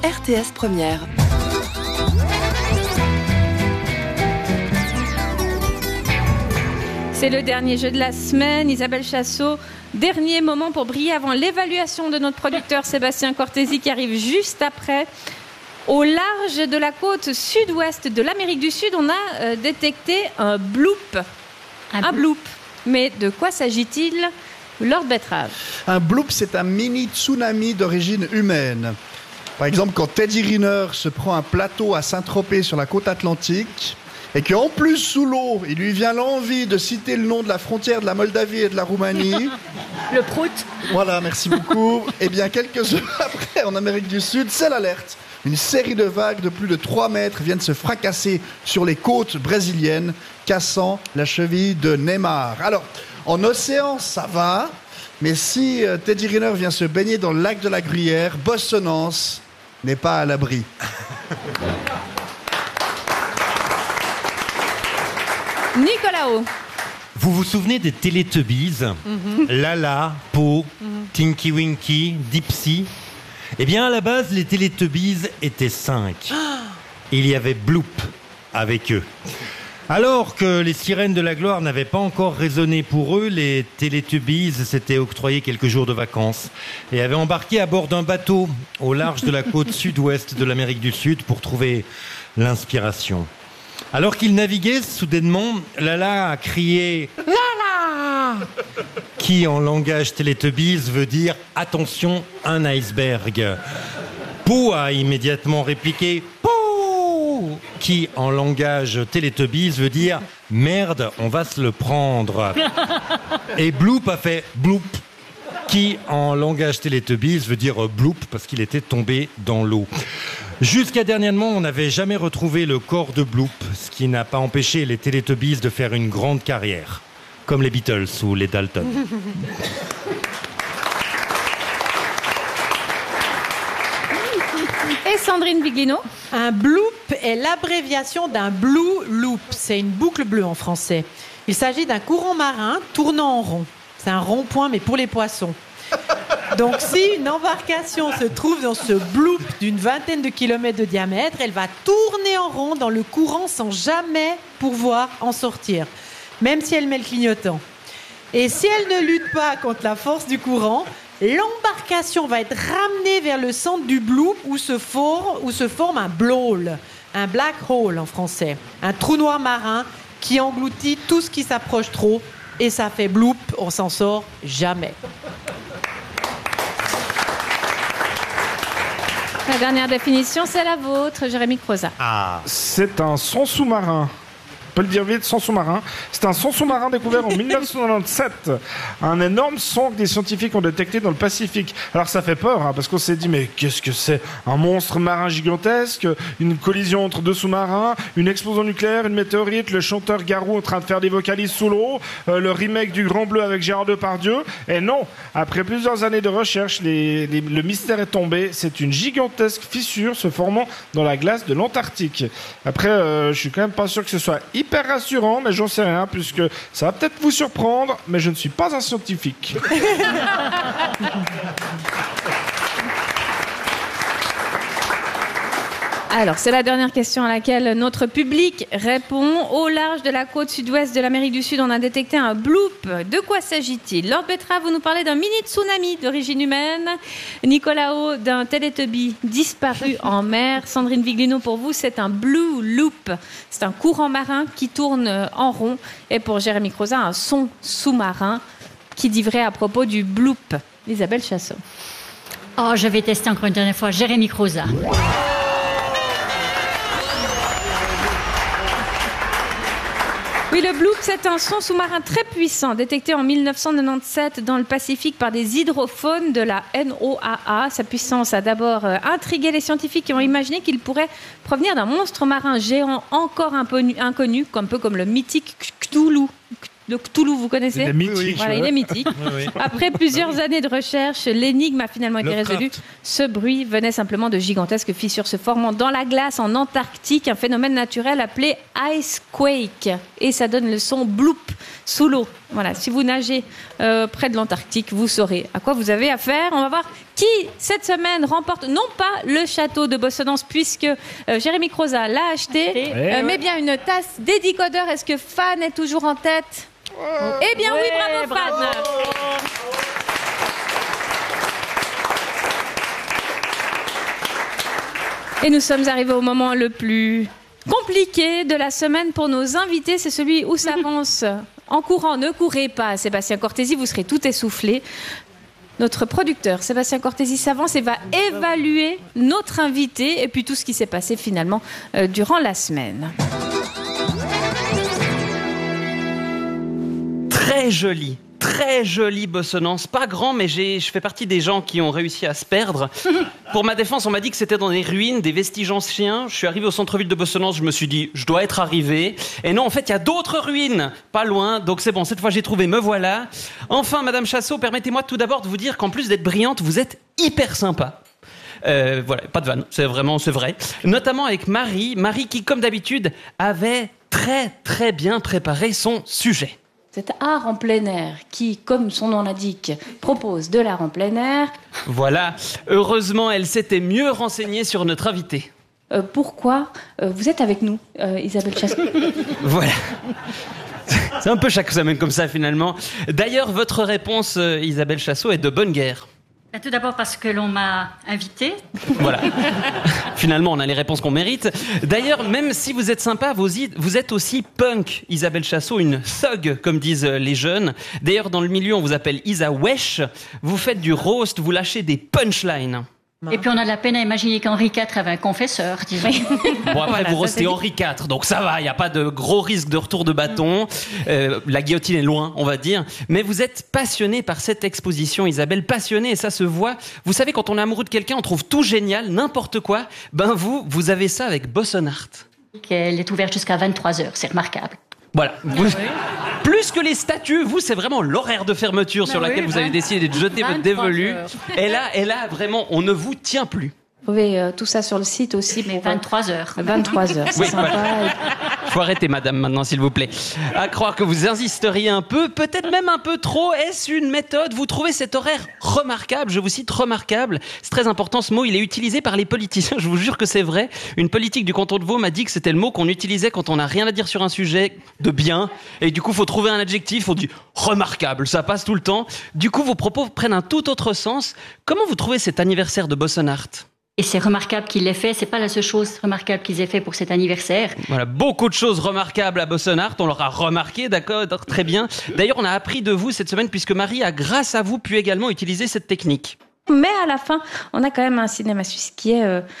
RTS Première. C'est le dernier jeu de la semaine. Isabelle Chassot, dernier moment pour briller avant l'évaluation de notre producteur Sébastien Cortési qui arrive juste après. Au large de la côte sud-ouest de l'Amérique du Sud, on a détecté un bloop. Un bloop. Mais de quoi s'agit-il, Lord Betrave? Un bloop, c'est un mini tsunami d'origine humaine. Par exemple, quand Teddy Riner se prend un plateau à Saint-Tropez sur la côte atlantique et qu'en plus, sous l'eau, il lui vient l'envie de citer le nom de la frontière de la Moldavie et de la Roumanie. Le prout. Voilà, merci beaucoup. Eh bien, quelques heures après, en Amérique du Sud, c'est l'alerte. Une série de vagues de plus de 3 mètres viennent se fracasser sur les côtes brésiliennes, cassant la cheville de Neymar. Alors, en océan, ça va, mais si Teddy Riner vient se baigner dans le lac de la Gruyère, Bossonance n'est pas à l'abri. Nicolas. Vous vous souvenez des Teletubbies? Lala, Po, Tinky Winky, Dipsy. Eh bien, à la base, les Teletubbies étaient 5. Il y avait Bloop avec eux. Alors que les sirènes de la gloire n'avaient pas encore résonné pour eux, les Teletubbies s'étaient octroyés quelques jours de vacances et avaient embarqué à bord d'un bateau au large de la côte sud-ouest de l'Amérique du Sud pour trouver l'inspiration. Alors qu'ils naviguaient, soudainement, Lala a crié « Lala !» qui, en langage Teletubbies, veut dire « Attention, un iceberg ». Po a immédiatement répliqué « Po !» qui, en langage Teletubbies, veut dire « Merde, on va se le prendre ». Et Bloop a fait « Bloop » qui, en langage Teletubbies, veut dire « Bloop » parce qu'il était tombé dans l'eau. Jusqu'à dernièrement, on n'avait jamais retrouvé le corps de Bloop, ce qui n'a pas empêché les Teletubbies de faire une grande carrière, comme les Beatles ou les Dalton. Et Sandrine Viglino? Un bloop est l'abréviation d'un blue loop. C'est une boucle bleue en français. Il s'agit d'un courant marin tournant en rond. C'est un rond-point, mais pour les poissons. Donc, si une embarcation se trouve dans ce bloop d'une vingtaine de kilomètres de diamètre, elle va tourner en rond dans le courant sans jamais pouvoir en sortir, même si elle met le clignotant. Et si elle ne lutte pas contre la force du courant, l'embarcation va être ramenée vers le centre du bloop où se forme un blowhole, un black hole en français, un trou noir marin qui engloutit tout ce qui s'approche trop, et ça fait bloop, on s'en sort jamais. La dernière définition, c'est la vôtre, Jérémy Croza. C'est un son sous-marin. On peut le dire vite, son sous-marin. C'est un son sous-marin découvert en 1997. Un énorme son que des scientifiques ont détecté dans le Pacifique. Alors ça fait peur, hein, parce qu'on s'est dit, mais qu'est-ce que c'est? Un monstre marin gigantesque, une collision entre deux sous-marins, une explosion nucléaire, une météorite, le chanteur Garou en train de faire des vocalises sous l'eau, le remake du Grand Bleu avec Gérard Depardieu. Et non, après plusieurs années de recherche, le mystère est tombé. C'est une gigantesque fissure se formant dans la glace de l'Antarctique. Après, je suis quand même pas sûr que ce soit hyper rassurant, mais j'en sais rien, puisque ça va peut-être vous surprendre, mais je ne suis pas un scientifique. Alors, c'est la dernière question à laquelle notre public répond. Au large de la côte sud-ouest de l'Amérique du Sud, on a détecté un bloop. De quoi s'agit-il? Lord Betrave, vous nous parlez d'un mini tsunami d'origine humaine. Nicolas, d'un Teletubby disparu en mer. Sandrine Viglino, pour vous, c'est un blue loop. C'est un courant marin qui tourne en rond. Et pour Jérémy Croza, un son sous-marin. Qui dit vrai à propos du bloop? Isabelle Chassot. Oh, je vais tester encore une dernière fois. Jérémy Croza. Oui, le bloop, c'est un son sous-marin très puissant, détecté en 1997 dans le Pacifique par des hydrophones de la NOAA. Sa puissance a d'abord intrigué les scientifiques qui ont imaginé qu'il pourrait provenir d'un monstre marin géant encore inconnu, un peu comme le mythique Cthulhu. Le Cthulhu, vous connaissez? Il est mythique. Voilà, il est mythique. Oui. Après plusieurs années de recherche, l'énigme a finalement été résolue. Ce bruit venait simplement de gigantesques fissures se formant dans la glace en Antarctique, un phénomène naturel appelé icequake. Et ça donne le son bloop sous l'eau. Voilà, si vous nagez près de l'Antarctique, vous saurez à quoi vous avez affaire. On va voir qui, cette semaine, remporte non pas le château de Bossonance, puisque Jérémy Croza l'a acheté, mais bien une tasse des décodeurs. Est-ce que Fan est toujours en tête ? Eh bien oui, bravo Fan. Et nous sommes arrivés au moment le plus compliqué de la semaine pour nos invités. C'est celui où s'avance en courant. Ne courez pas, Sébastien Cortési, vous serez tout essoufflé. Notre producteur, Sébastien Cortési, s'avance et va évaluer notre invité et puis tout ce qui s'est passé finalement durant la semaine. Très jolie Bossonance, pas grand, mais je fais partie des gens qui ont réussi à se perdre. Pour ma défense, on m'a dit que c'était dans des ruines, des vestiges anciens. Je suis arrivé au centre-ville de Bossonance, je me suis dit, je dois être arrivé. Et non, en fait, il y a d'autres ruines, pas loin, donc c'est bon, cette fois j'ai trouvé, me voilà. Enfin, Madame Chassot, permettez-moi tout d'abord de vous dire qu'en plus d'être brillante, vous êtes hyper sympa. Voilà, pas de vanne, c'est vrai. Notamment avec Marie qui, comme d'habitude, avait très bien préparé son sujet. Cet art en plein air qui, comme son nom l'indique, propose de l'art en plein air. Voilà, heureusement, elle s'était mieux renseignée sur notre invité. Pourquoi vous êtes avec nous, Isabelle Chassot ? Voilà. C'est un peu chaque semaine comme ça, finalement. D'ailleurs, votre réponse, Isabelle Chassot, est de bonne guerre. Tout d'abord parce que l'on m'a invité. Voilà. Finalement, on a les réponses qu'on mérite. D'ailleurs, même si vous êtes sympa, vous êtes aussi punk, Isabelle Chassot, une thug, comme disent les jeunes. D'ailleurs, dans le milieu, on vous appelle Isa Wesh. Vous faites du roast, vous lâchez des punchlines. Et puis on a de la peine à imaginer qu'Henri IV avait un confesseur, disons. Bon, après, vous restez Henri IV, donc ça va, il n'y a pas de gros risque de retour de bâton. La guillotine est loin, on va dire. Mais vous êtes passionnée par cette exposition, Isabelle, passionnée, et ça se voit. Vous savez, quand on est amoureux de quelqu'un, on trouve tout génial, n'importe quoi. Ben vous avez ça avec Bossonart. Elle est ouverte jusqu'à 23h, c'est remarquable. Voilà. Plus que les statues, vous, c'est vraiment l'horaire de fermeture sur laquelle vous avez décidé de jeter votre dévolu. Et là, vraiment, on ne vous tient plus. Vous trouvez tout ça sur le site aussi. Mais 23h. 23h, c'est sympa. Voilà. Faut arrêter, madame, maintenant, s'il vous plaît. À croire que vous insisteriez un peu, peut-être même un peu trop. Est-ce une méthode ? Vous trouvez cet horaire remarquable ? Je vous cite remarquable. C'est très important, ce mot, il est utilisé par les politiciens. Je vous jure que c'est vrai. Une politique du canton de Vaud m'a dit que c'était le mot qu'on utilisait quand on n'a rien à dire sur un sujet de bien. Et du coup, faut trouver un adjectif. On dit remarquable. Ça passe tout le temps. Du coup, vos propos prennent un tout autre sens. Comment vous trouvez cet anniversaire de Bossonart ? Et c'est remarquable qu'il l'ait fait. C'est pas la seule chose remarquable qu'ils aient fait pour cet anniversaire. Voilà, beaucoup de choses remarquables à Bossonart. On l'aura remarqué, d'accord, très bien. D'ailleurs, on a appris de vous cette semaine puisque Marie a, grâce à vous, pu également utiliser cette technique. Mais à la fin, on a quand même un cinéma suisse qui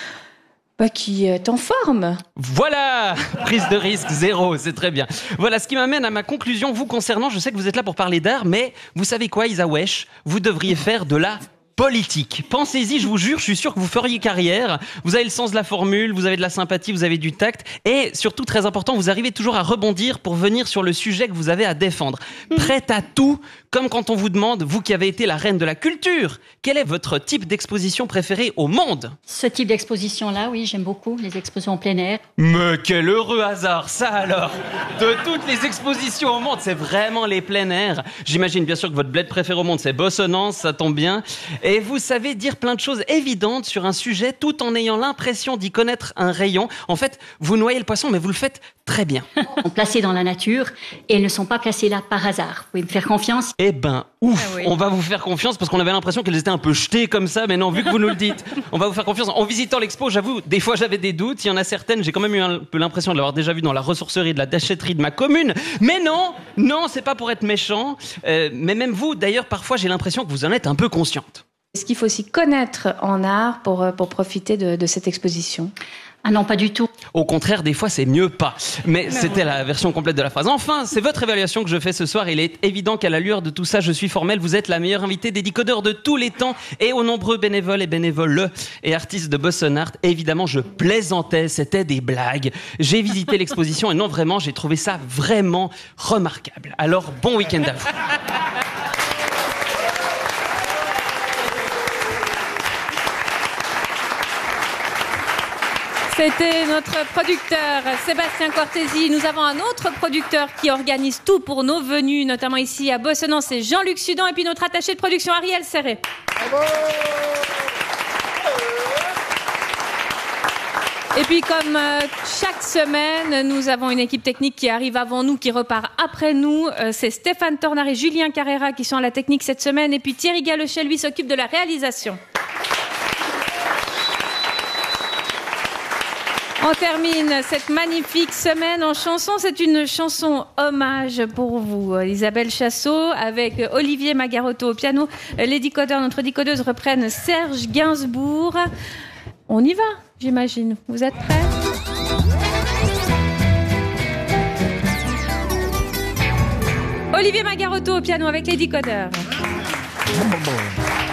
est en forme. Voilà, prise de risque zéro, c'est très bien. Voilà, ce qui m'amène à ma conclusion vous concernant. Je sais que vous êtes là pour parler d'art, mais vous savez quoi, Isa Wesh ? Vous devriez faire de la politique. Pensez-y, je vous jure, je suis sûr que vous feriez carrière. Vous avez le sens de la formule, vous avez de la sympathie, vous avez du tact et surtout, très important, vous arrivez toujours à rebondir pour venir sur le sujet que vous avez à défendre. Prête à tout, comme quand on vous demande, vous qui avez été la reine de la culture, quel est votre type d'exposition préférée au monde ? Ce type d'exposition-là, oui, j'aime beaucoup, les expositions en plein air. Mais quel heureux hasard, ça alors ! De toutes les expositions au monde, c'est vraiment les plein air. J'imagine bien sûr que votre bled préféré au monde, c'est Bossonance, ça tombe bien. Et vous savez dire plein de choses évidentes sur un sujet tout en ayant l'impression d'y connaître un rayon. En fait, vous noyez le poisson, mais vous le faites très bien. Ils sont placés dans la nature et ils ne sont pas placés là par hasard. Vous pouvez me faire confiance ? Eh ben, ouf, on va vous faire confiance parce qu'on avait l'impression qu'elles étaient un peu jetées comme ça, mais non, vu que vous nous le dites, on va vous faire confiance. En visitant l'expo, j'avoue, des fois j'avais des doutes. Il y en a certaines, j'ai quand même eu un peu l'impression de l'avoir déjà vu dans la ressourcerie de la déchetterie de ma commune. Mais non, c'est pas pour être méchant. Mais même vous, d'ailleurs, parfois j'ai l'impression que vous en êtes un peu consciente. Est-ce qu'il faut aussi connaître en art pour profiter de cette exposition ? Ah non, pas du tout. Au contraire, des fois, c'est mieux pas. Mais c'était la version complète de la phrase. Enfin, c'est votre évaluation que je fais ce soir. Il est évident qu'à la lueur de tout ça, je suis formelle. Vous êtes la meilleure invitée des décodeurs de tous les temps. Et aux nombreux bénévoles et bénévoles et artistes de Bossonart, évidemment, je plaisantais. C'était des blagues. J'ai visité l'exposition et non, vraiment, j'ai trouvé ça vraiment remarquable. Alors, bon week-end à vous. C'était notre producteur Sébastien Cortési. Nous avons un autre producteur qui organise tout pour nos venues, notamment ici à Bossonance, c'est Jean-Luc Sudan, et puis notre attaché de production Ariel Serré. Bravo. Et puis comme chaque semaine, nous avons une équipe technique qui arrive avant nous, qui repart après nous. C'est Stéphane Tornard et Julien Carrera qui sont à la technique cette semaine. Et puis Thierry Galechet, lui, s'occupe de la réalisation. On termine cette magnifique semaine en chanson. C'est une chanson hommage pour vous. Isabelle Chassot avec Olivier Magarotto au piano. Les décodeurs, notre décodeuse, reprennent Serge Gainsbourg. On y va, j'imagine. Vous êtes prêts ? Olivier Magarotto au piano avec les décodeurs. Bon.